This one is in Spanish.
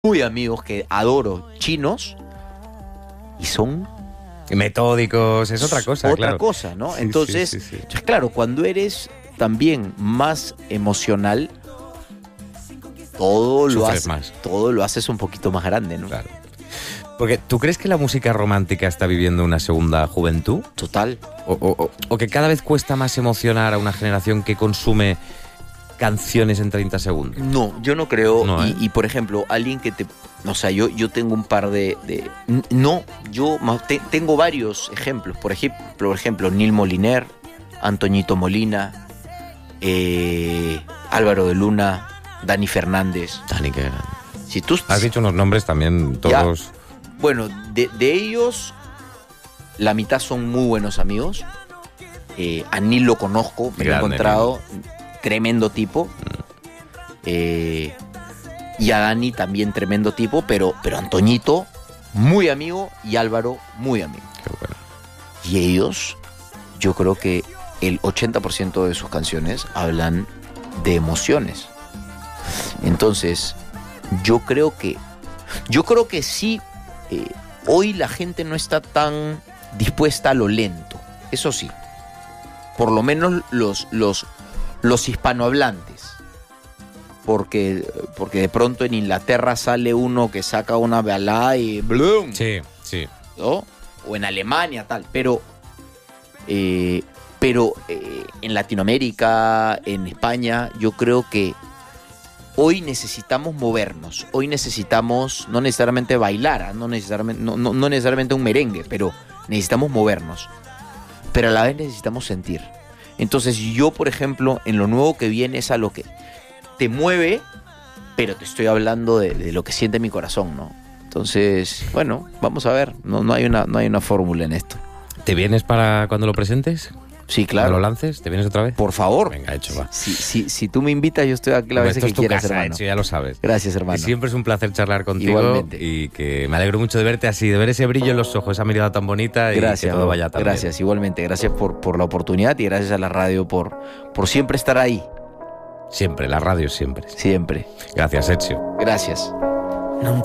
muy amigos que adoro, chinos, y son metódicos, es otra cosa, otra claro. cosa, ¿no? Sí, Entonces, sí. claro, cuando eres también más emocional, todo Sufres más. todo lo haces un poquito más grande, ¿no? Claro. Porque, ¿tú crees que la música romántica está viviendo una segunda juventud? Total. ¿O que cada vez cuesta más emocionar a una generación que consume canciones en 30 segundos? No, yo no creo. No, ¿eh? Y, por ejemplo, alguien que te... O sea, yo tengo un par de... Tengo varios ejemplos. Por ejemplo, Neil Moliner, Antoñito Molina, Álvaro de Luna, Dani Fernández. Dani, qué grande. Si tú... Has dicho unos nombres también, todos... Ya. Bueno, de ellos, la mitad son muy buenos amigos. A Neil lo conozco, me lo he Grande, encontrado. Tremendo tipo. Y a Dani también tremendo tipo, pero Antoñito, muy amigo, y Álvaro, muy amigo. Qué bueno. Y ellos, yo creo que el 80% de sus canciones hablan de emociones. Entonces, yo creo que sí, hoy la gente no está tan dispuesta a lo lento. Eso sí. Por lo menos los hispanohablantes. Porque de pronto en Inglaterra sale uno que saca una balada y ¡blum! Sí. ¿No? O en Alemania, tal. Pero en Latinoamérica, en España, yo creo que hoy necesitamos movernos. Hoy necesitamos no necesariamente bailar, no necesariamente un merengue, pero necesitamos movernos. Pero a la vez necesitamos sentir. Entonces yo, por ejemplo, en lo nuevo que viene es a lo que te mueve, pero te estoy hablando de lo que siente mi corazón, ¿no? Entonces, bueno, vamos a ver. No hay una fórmula en esto. ¿Te vienes para cuando lo presentes? Sí, claro. ¿Cuando lo lances? ¿Te vienes otra vez? Por favor. Venga, hecho, va. Si tú me invitas, yo estoy aquí las veces Esto que es tu quieras, casa, hermano. hecho, ya lo sabes. Gracias, hermano. Y siempre es un placer charlar contigo. Igualmente. Y que me alegro mucho de verte así, de ver ese brillo en los ojos, esa mirada tan bonita. Gracias, y que todo bro. vaya tan Gracias, igualmente. Gracias por la oportunidad y gracias a la radio por siempre estar ahí. Siempre, la radio siempre. Siempre. Gracias, Ezio. Gracias.